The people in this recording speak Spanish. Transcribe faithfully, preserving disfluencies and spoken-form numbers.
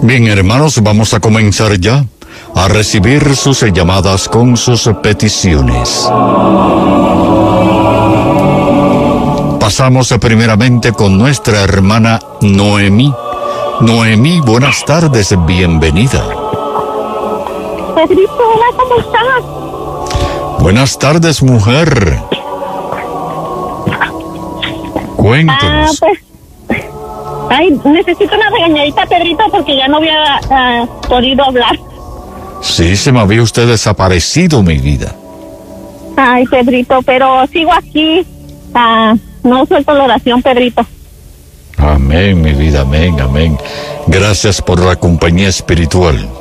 Bien, hermanos, vamos a comenzar ya a recibir sus llamadas con sus peticiones. Pasamos primeramente con nuestra hermana Noemí. Noemí, buenas tardes, bienvenida. Pedrito, hola, ¿cómo estás? Buenas tardes, mujer. Cuéntanos. Ah, pues, ay, necesito una regañadita, Pedrito, porque ya no había uh, podido hablar. Sí, se me había usted desaparecido, mi vida. Ay, Pedrito, pero sigo aquí. Ah, no suelto la oración, Pedrito. Amén, mi vida, amén, amén. Gracias por la compañía espiritual.